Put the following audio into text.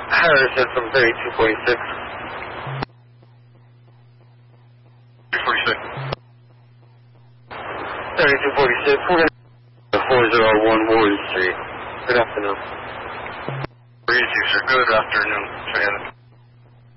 Harrison from 3246. 246. 3246. We're going to 401 Warden Street. Good afternoon. Easy, sir. Good afternoon, Shannon.